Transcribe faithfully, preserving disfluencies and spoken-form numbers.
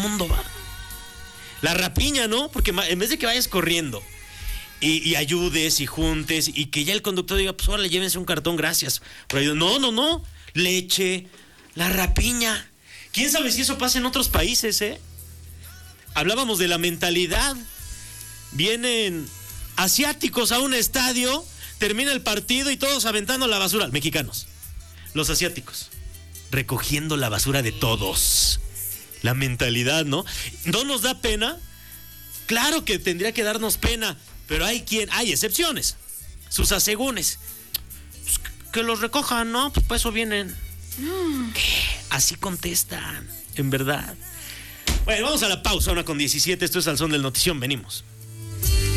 mundo, va. La rapiña, ¿no? Porque en vez de que vayas corriendo y, y ayudes y juntes y que ya el conductor diga, pues ahora le llévense un cartón, gracias. Pero no, no, no. Leche, la rapiña. ¿Quién sabe si eso pasa en otros países, eh? Hablábamos de la mentalidad. Vienen asiáticos a un estadio, termina el partido y todos aventando la basura. Mexicanos, los asiáticos, recogiendo la basura de todos. La mentalidad, ¿no? ¿No nos da pena? Claro que tendría que darnos pena, pero hay quien, hay excepciones, sus asegúnes. Pues que los recojan, ¿no? Pues para eso vienen. Mm. ¿Qué? Así contestan, en verdad. Bueno, vamos a la pausa, una con diecisiete. Esto es Al Son del Notición, venimos.